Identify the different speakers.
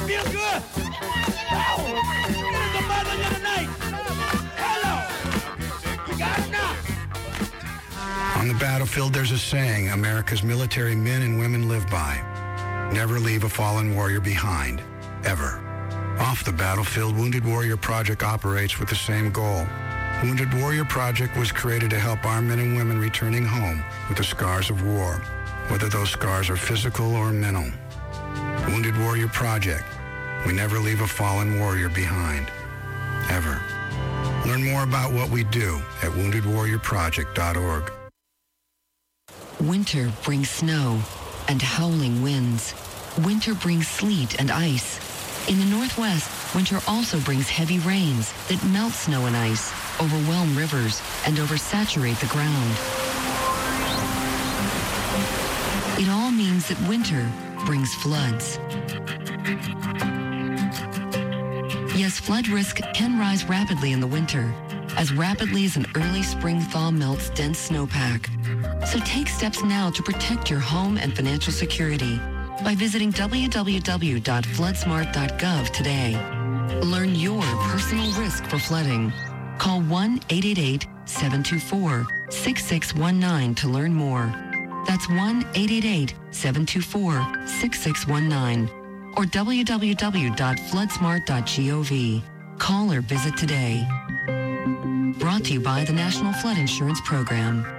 Speaker 1: feel good. Oh, get the mother of the night. Hello. You got it now.
Speaker 2: On the battlefield, there's a saying America's military men and women live by. Never leave a fallen warrior behind, ever. Off the battlefield, Wounded Warrior Project operates with the same goal. Wounded Warrior Project was created to help our men and women returning home with the scars of war, whether those scars are physical or mental. Wounded Warrior Project. We never leave a fallen warrior behind, ever. Learn more about what we do at woundedwarriorproject.org.
Speaker 3: Winter brings snow and howling winds. Winter brings sleet and ice. In the Northwest, winter also brings heavy rains that melt snow and ice, overwhelm rivers, and oversaturate the ground. It all means that winter brings floods. Yes, flood risk can rise rapidly in the winter, as rapidly as an early spring thaw melts dense snowpack. So take steps now to protect your home and financial security by visiting www.floodsmart.gov today. Learn your personal risk for flooding. Call 1-888-724-6619 to learn more. That's 1-888-724-6619 or www.floodsmart.gov. Call or visit today. Brought to you by the National Flood Insurance Program.